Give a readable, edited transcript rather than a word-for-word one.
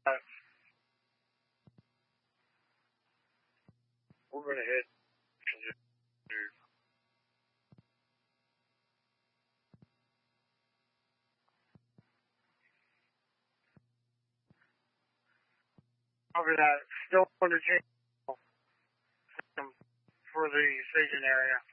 we're going to hit over that still under system for the staging area.